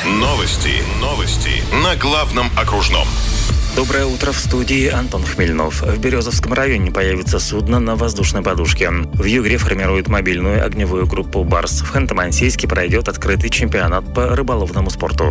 Новости на главном окружном. Доброе утро, в студии Антон Хмельнов. В Березовском районе появится судно на воздушной подушке. В Югре формируют мобильную огневую группу «Барс». В Ханты-Мансийске пройдет открытый чемпионат по рыболовному спорту.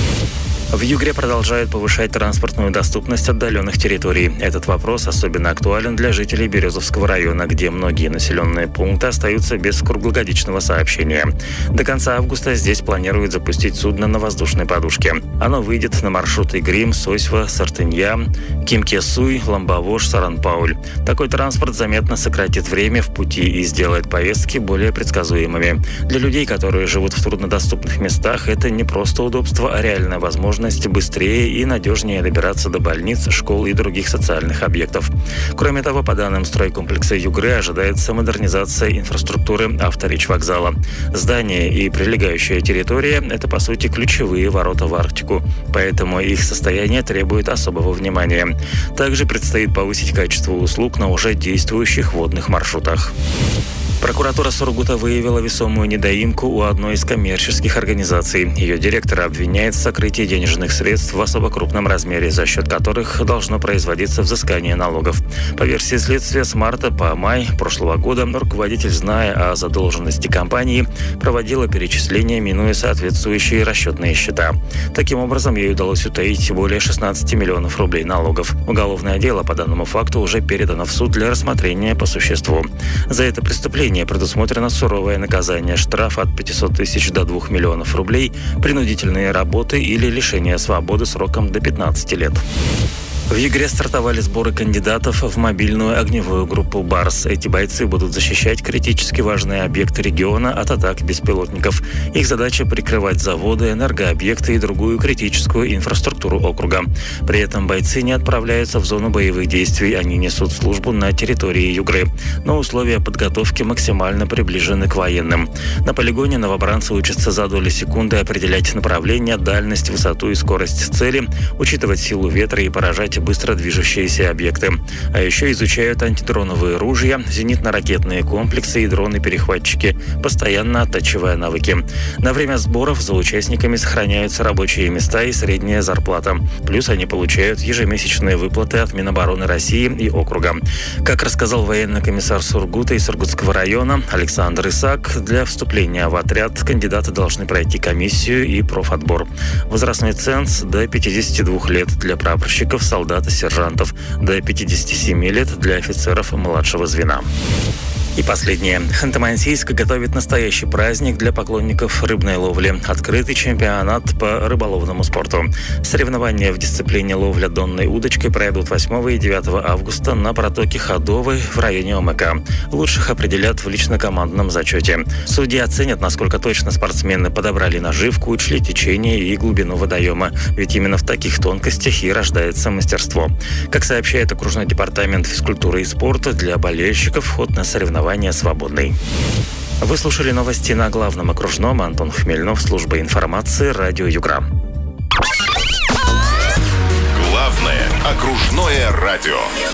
В Югре продолжают повышать транспортную доступность отдаленных территорий. Этот вопрос особенно актуален для жителей Березовского района, где многие населенные пункты остаются без круглогодичного сообщения. До конца августа здесь планируют запустить судно на воздушной подушке. Оно выйдет на маршруты Грим, Сосьва, Сартынья, Кимкесуй, Ламбавош, Саран-Пауль. Такой транспорт заметно сократит время в пути и сделает поездки более предсказуемыми. Для людей, которые живут в труднодоступных местах, это не просто удобство, а реальная возможность быстрее и надежнее добираться до больниц, школ и других социальных объектов. Кроме того, по данным стройкомплекса Югры, ожидается модернизация инфраструктуры авторечвокзала. Здание и прилегающая территория – это, по сути, ключевые ворота в Арктику, поэтому их состояние требует особого внимания. Также предстоит повысить качество услуг на уже действующих водных маршрутах. Прокуратура Сургута выявила весомую недоимку у одной из коммерческих организаций. Ее директора обвиняет в сокрытии денежных средств в особо крупном размере, за счет которых должно производиться взыскание налогов. По версии следствия, с марта по май прошлого года руководитель, зная о задолженности компании, проводила перечисления, минуя соответствующие расчетные счета. Таким образом, ей удалось утаить более 16 миллионов рублей налогов. Уголовное дело по данному факту уже передано в суд для рассмотрения по существу. За это преступление предусмотрено суровое наказание: штраф от 500 тысяч до 2 миллионов рублей, принудительные работы или лишение свободы сроком до 15 лет. В Югре стартовали сборы кандидатов в мобильную огневую группу «Барс». Эти бойцы будут защищать критически важные объекты региона от атак беспилотников. Их задача – прикрывать заводы, энергообъекты и другую критическую инфраструктуру округа. При этом бойцы не отправляются в зону боевых действий, они несут службу на территории Югры. Но условия подготовки максимально приближены к военным. На полигоне новобранцы учатся за доли секунды определять направление, дальность, высоту и скорость цели, учитывать силу ветра и поражать быстро движущиеся объекты. А еще изучают антидроновые ружья, зенитно-ракетные комплексы и дроны-перехватчики, постоянно оттачивая навыки. На время сборов за участниками сохраняются рабочие места и средняя зарплата. Плюс они получают ежемесячные выплаты от Минобороны России и округа. Как рассказал военный комиссар Сургута и Сургутского района Александр Исаак, для вступления в отряд кандидаты должны пройти комиссию и профотбор. Возрастной ценз до 52 лет для прапорщиков, солдат и сержантов, до 57 лет для офицеров младшего звена. И последнее. Ханты-Мансийск готовит настоящий праздник для поклонников рыбной ловли. Открытый чемпионат по рыболовному спорту. Соревнования в дисциплине ловля донной удочкой пройдут 8 и 9 августа на протоке Ходовой в районе ОМК. Лучших определят в лично-командном зачете. Судьи оценят, насколько точно спортсмены подобрали наживку, учли течение и глубину водоема. Ведь именно в таких тонкостях и рождается мастерство. Как сообщает окружной департамент физкультуры и спорта, для болельщиков вход на соревнования свободный. Вы слушали новости на главном окружном. Антон Хмельнов, служба информации, радио Югра. Главное окружное радио.